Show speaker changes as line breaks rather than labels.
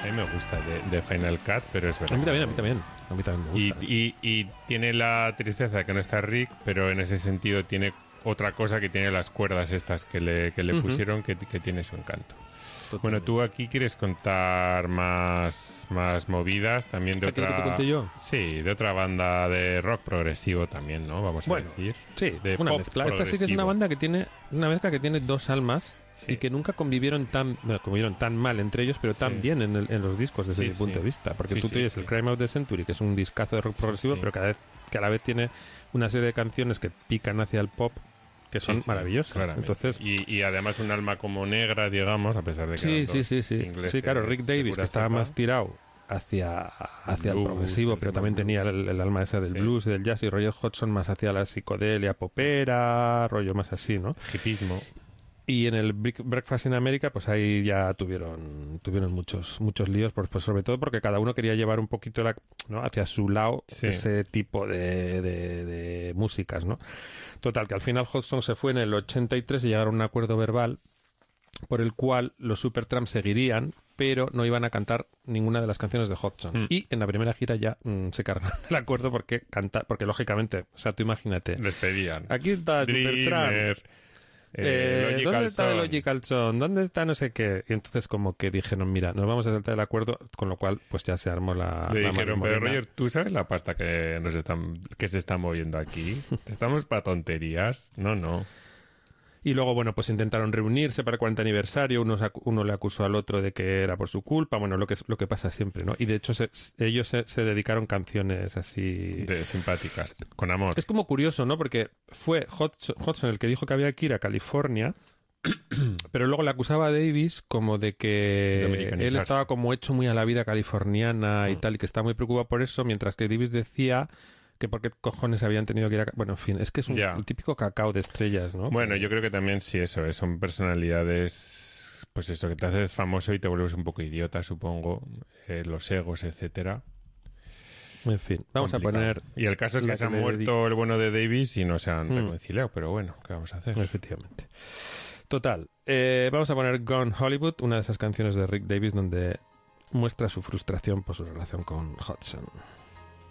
mí me gusta de Final Cut, pero es verdad.
A mí también me gusta.
Y tiene la tristeza de que no está Rick, pero en ese sentido tiene otra cosa que tiene las cuerdas estas que le pusieron que tiene su encanto.
Totalmente.
Bueno, tú aquí quieres contar más movidas también de
¿Aquí lo que
otra...
te conté yo?
Sí, de otra banda de rock progresivo también, ¿no? Vamos a decir.
Sí,
de
una
pop
mezcla. Esta sí que es
progresivo.
una banda que tiene una mezcla que tiene dos almas
Sí.
y que nunca convivieron tan mal entre ellos, pero tan
Sí.
bien en los discos desde
Sí,
mi punto
sí.
de vista. Porque
Sí,
tú
sí,
te oyes
sí.
el Crime of the Century, que es un discazo de rock
Sí,
progresivo,
sí.
pero que a la vez tiene una serie de canciones que pican hacia el pop que son
Sí, sí,
maravillosas.
claramente.
Entonces,
y además un alma como negra, digamos, a pesar de que eran dos ingleses
Sí, claro, Rick
de
Davis,
pura
que estaba
cepa.
más tirado hacia el
Blues,
progresivo,
el
pero también
blues.
tenía el alma esa del
Sí.
blues y del jazz, y Roger Hodgson más hacia la psicodelia popera, rollo más así, ¿no?
Hipismo.
Y en el Breakfast in America, pues ahí ya tuvieron muchos líos, pues sobre todo porque cada uno quería llevar un poquito ¿no? hacia su lado
Sí.
ese tipo de músicas, ¿no? Total, que al final Hodgson se fue en el 83 y llegaron a un acuerdo verbal por el cual los Supertramp seguirían, pero no iban a cantar ninguna de las canciones de Hodgson. Y en la primera gira ya se cargaron el acuerdo porque lógicamente, o sea, tú imagínate,
Les pedían.
aquí está Supertramp.
Dreamer,
¿Dónde
Logical
está The
Song.
Logical Song? ¿Dónde está no sé qué? Y entonces como que dijeron, mira, nos vamos a saltar el acuerdo, con lo cual pues ya se armó la...
Le
la
dijeron, pero
morena.
Roger, ¿tú sabes la pasta que se está moviendo aquí? ¿Estamos para tonterías? No.
Y luego, bueno, pues intentaron reunirse para el 40 aniversario, uno le acusó al otro de que era por su culpa, bueno, lo que pasa siempre, ¿no? Y de hecho ellos se dedicaron canciones así...
De simpáticas, con amor.
Es como curioso, ¿no? Porque fue Hodgson el que dijo que había que ir a California, pero luego le acusaba a Davis como de que
Dominicanizarse.
él estaba como hecho muy a la vida californiana y tal, y que estaba muy preocupado por eso, mientras que Davis decía que por qué cojones habían tenido que ir a... Bueno, en fin, es que es el típico cacao de estrellas, ¿no?
Bueno, yo creo que también sí eso, son personalidades, pues eso, que te haces famoso y te vuelves un poco idiota, supongo, los egos, etcétera.
En fin, vamos
Complicado.
a poner...
Y el caso es que se ha muerto el bueno de Davis y no se han reconciliado, pero bueno, ¿qué vamos a hacer?
Efectivamente. Total, vamos a poner Gone Hollywood, una de esas canciones de Rick Davis donde muestra su frustración por su relación con Hodgson.